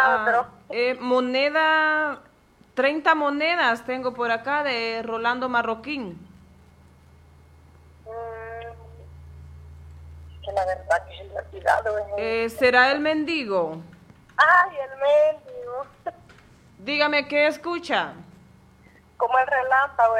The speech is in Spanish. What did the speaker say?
otro. Moneda, 30 monedas tengo por acá de Rolando Marroquín. Que la verdad que se me ha olvidado. ¿Será el mendigo? Ay, el mendigo. Dígame qué escucha. Como el relámpago.